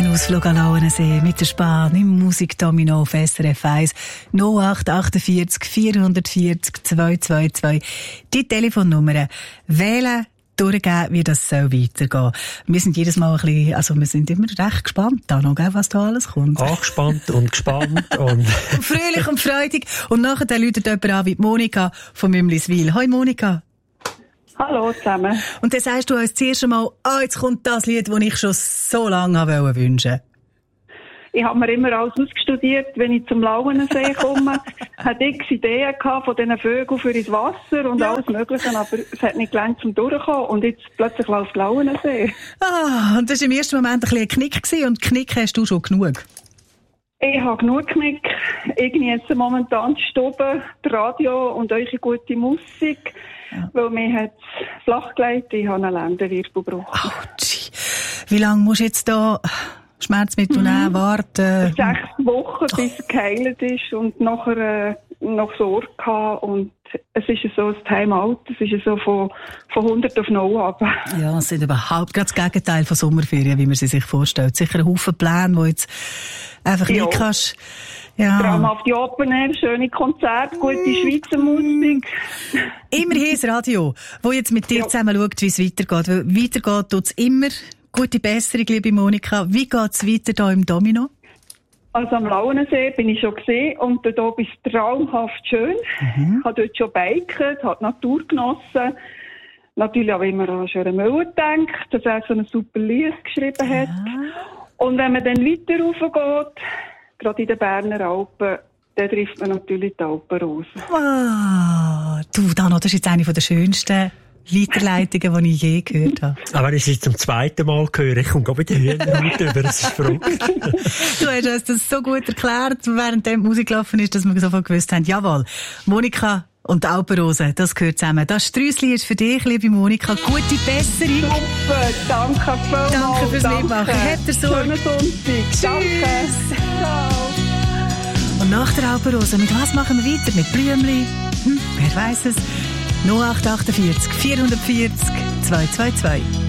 Ein Ausflug an Lauenensee mit der Span im Musikdomino auf SRF 1 0848 440 222. Die Telefonnummer wählen, durchgeben, wie das weitergehen soll. Wir sind jedes Mal ein bisschen, also wir sind immer recht gespannt, was da alles kommt. Angespannt und gespannt und fröhlich und freudig. Und nachher läutet jemand an wie Monika von Mümliswil. Hoi Monika. Hallo zusammen. Und dann sagst du uns zuerst einmal, jetzt kommt das Lied, das ich schon so lange wünschen wollte. Ich habe mir immer alles ausgestudiert, wenn ich zum Lauenensee komme. Hatte x Ideen gehabt von diesen Vögeln für ins Wasser und alles Mögliche, aber es hat nicht gelangt zum Durchkommen. Und jetzt plötzlich läuft Lauenensee. Und das war im ersten Moment ein bisschen ein Knick gewesen. Und Knick hast du schon genug? Ich habe genug Knick. Ich genieße momentan die Stube, das Radio und eure gute Musik. Ja. Weil mir hat es flach gelegt, ich habe einen Lendenwirbel gebrochen. Wie lange musst du jetzt da Schmerzmittel nehmen, warten? 6 Wochen, bis es geheilt ist und nachher noch Sorge gehabt. Und es ist so ein Timeout, es ist so von 100 auf 0 ab. Ja, es sind überhaupt gerade das Gegenteil von Sommerferien, wie man sie sich vorstellt. Sicher ein Haufen Pläne, wo jetzt einfach nicht kannst. Ja. Traumhafte Open Air, schöne Konzerte, gute Schweizer Musik. Immerhin das Radio, wo jetzt mit dir zusammen schaut, wie es weitergeht. Weil weitergeht tut es immer. Gute Besserung, liebe Monika. Wie geht es weiter hier im Domino? Also am Lauenensee bin ich schon gesehen und dort oben ist traumhaft schön. Ich habe dort schon biken, habe die Natur genossen. Natürlich auch immer an Schöne Müller gedacht, dass er so ein super Lied geschrieben hat. Und wenn man dann weiter raufgeht, gerade in den Berner Alpen, dann trifft man natürlich die Alpenrose. Wow. Du, Dano, das ist jetzt eine der schönsten Weiterleitungen, die ich je gehört habe. Aber es ist zum zweiten Mal gehört. Ich komme gerade mit der Hühnerhaut über. Das ist verrückt. Du hast uns das so gut erklärt, während die Musik gelaufen ist, dass wir sofort gewusst haben, jawohl, Monika und die Alpenrose, das gehört zusammen. Das Strüssli ist für dich, liebe Monika. Gute Besserung. Super, danke vielmals. Danke fürs Mitmachen. Habt ihr Sorge. Schönen Sonntag. Tschüss. Ciao. Und nach der Alpenrose, mit was machen wir weiter? Mit Blümli? Wer weiss es? 0848 440 222.